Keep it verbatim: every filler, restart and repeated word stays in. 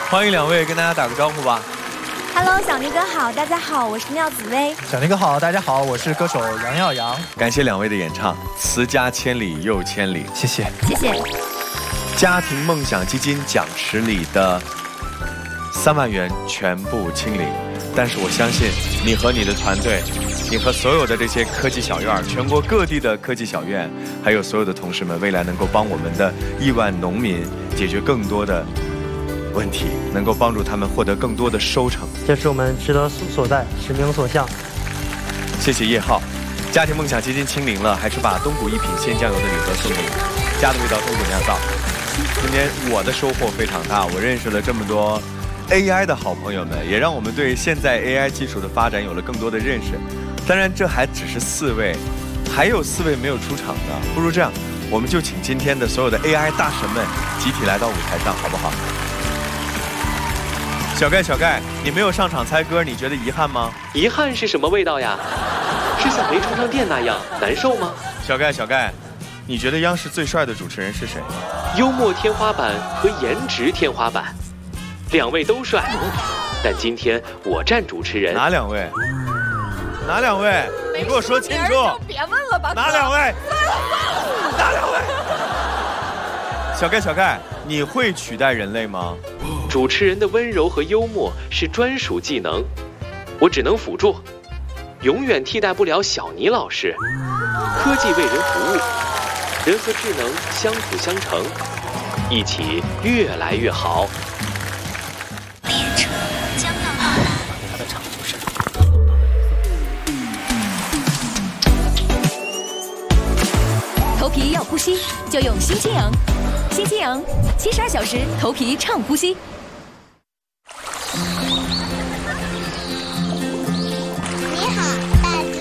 欢迎两位跟大家打个招呼吧。 Hello， 小尼哥好，大家好，我是廖紫薇。 小尼哥好，大家好，我是歌手杨耀阳。 感谢两位的演唱，词加千里又千里， 谢谢， 谢谢。 家庭梦想基金奖池里的三万元全部清零，但是我相信你和你的团队，你和所有的这些科技小院，全国各地的科技小院，还有所有的同事们，未来能够帮我们的亿万农民解决更多的问题，能够帮助他们获得更多的收成。 这是我们职责所在，使命所向。 谢谢叶浩，家庭梦想基金清零了，还是把东谷一品鲜酱油的礼盒送给你，家的味道，东谷酿造。今天我的收获非常大，我认识了这么多 A I 的好朋友们，也让我们对现在 A I 技术的发展有了更多的认识。当然，这还只是四位，还有四位没有出场的。不如这样，我们就请今天的所有的 A I 大神们集体来到舞台上，好不好？小盖，小盖，你没有上场猜歌，你觉得遗憾吗？ 遗憾是什么味道呀？是像没充上电那样难受吗？ 小盖，小盖，你觉得央视最帅的主持人是谁？ 幽默天花板和颜值天花板，两位都帅，但今天我占主持人。 哪两位？哪两位？你给我说清楚！ 别问了吧。 哪两位？哪两位？小盖，小盖，你会取代人类吗？ 主持人的温柔和幽默是专属技能，我只能辅助，永远替代不了小倪老师。科技为人服务，人和智能相辅相成，一起越来越好。 列车将要到达。 他的场就是头皮要呼吸，就用新清扬。新清扬，七十二小时头皮畅呼吸。